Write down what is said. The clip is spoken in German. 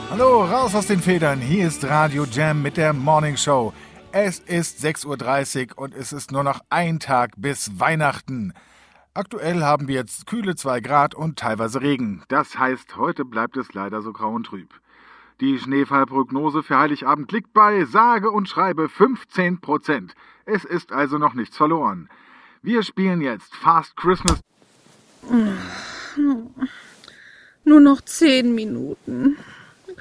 Hallo, raus aus den Federn. Hier ist Radio Jam mit der Morning Show. Es ist 6:30 Uhr und es ist nur noch ein Tag bis Weihnachten. Aktuell haben wir jetzt kühle 2 Grad und teilweise Regen. Das heißt, heute bleibt es leider so grau und trüb. Die Schneefallprognose für Heiligabend liegt bei sage und schreibe 15%. Es ist also noch nichts verloren. Wir spielen jetzt Fast Christmas. Nur noch 10 Minuten.